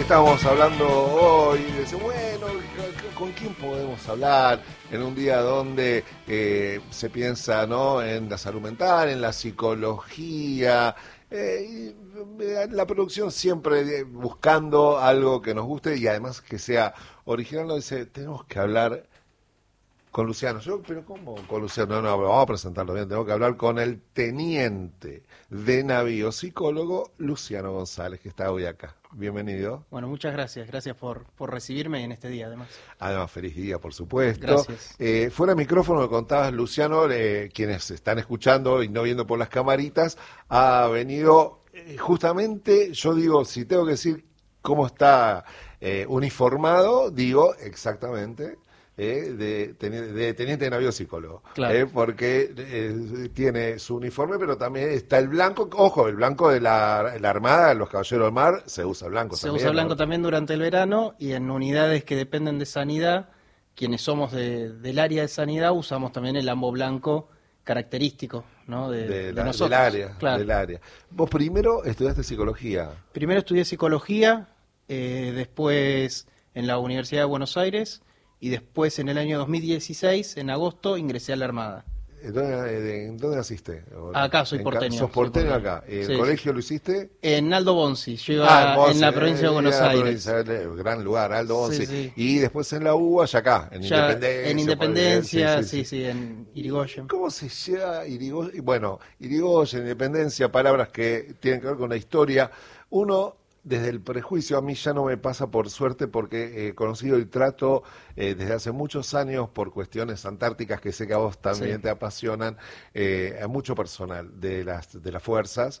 Estábamos hablando hoy, dice, bueno, ¿con quién podemos hablar en un día donde se piensa, ¿no?, en la salud mental, en la psicología, y la producción siempre buscando algo que nos guste y además que sea original? Nos dice, tenemos que hablar con Luciano. Yo, pero ¿cómo con Luciano? No, vamos a presentarlo bien. Tengo que hablar con el teniente de navío psicólogo Luciano González, que está hoy acá. Bienvenido. Bueno, muchas gracias. Gracias por recibirme en este día, además. Además, feliz día, por supuesto. Gracias. Fuera de micrófono me contabas, Luciano, quienes están escuchando y no viendo por las camaritas, ha venido justamente, yo digo, si tengo que decir cómo está uniformado, digo exactamente... de teniente de navío psicólogo, claro. Porque tiene su uniforme, pero también está el blanco. Ojo, el blanco de la Armada, los Caballeros del Mar, se usa blanco también. Se usa blanco, ¿no?, también durante el verano, y en unidades que dependen de sanidad, quienes somos del área de sanidad, usamos también el ambo blanco característico, ¿no?, de nosotros. Del área, claro. Del área. Vos primero estudiaste psicología. Primero estudié psicología, después en la Universidad de Buenos Aires, y después en el año 2016, en agosto, ingresé a la Armada. ¿Dónde naciste? Acá, soy porteño. ¿Sos porteño acá? ¿El sí, colegio sí. lo hiciste? En Aldo Bonzi, yo iba en la provincia de Buenos Aires. Gran lugar, Aldo Bonzi. Sí, sí. Y después en la UBA, allá acá, en Ya, Independencia. En Independencia, sí, en Irigoyen. ¿Cómo se llega Irigoyen? Bueno, Irigoyen, Independencia, palabras que tienen que ver con la historia. Uno... Desde el prejuicio, a mí ya no me pasa, por suerte, porque he conocido y trato desde hace muchos años, por cuestiones antárticas que sé que a vos también te apasionan, a mucho personal de las fuerzas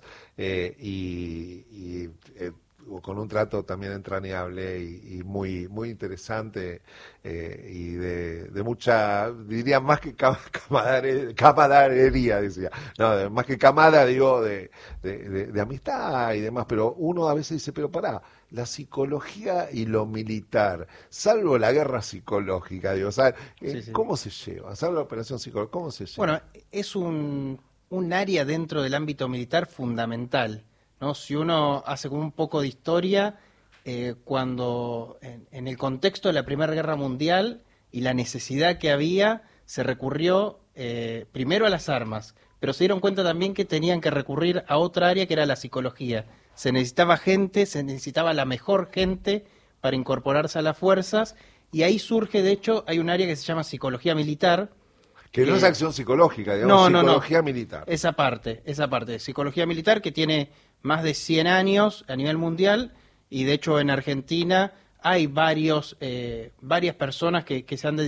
con un trato también entrañable y muy muy interesante y de mucha, diría, más que camaradería, decía, no, más que camada, digo, de amistad y demás, pero uno a veces dice, pero pará, la psicología y lo militar, salvo la guerra psicológica, digo, ¿sabes? ¿Cómo se lleva? Salvo la operación psicológica, ¿cómo se lleva? Bueno, es un área dentro del ámbito militar fundamental, ¿no? Si uno hace como un poco de historia, cuando en el contexto de la Primera Guerra Mundial y la necesidad que había, se recurrió primero a las armas, pero se dieron cuenta también que tenían que recurrir a otra área que era la psicología. Se necesitaba gente, se necesitaba la mejor gente para incorporarse a las fuerzas, y ahí surge, de hecho, hay un área que se llama psicología militar. Que no es acción psicológica, digamos, psicología militar. Esa parte, psicología militar, que tiene más de 100 años a nivel mundial, y de hecho en Argentina hay varias personas que se han dedicado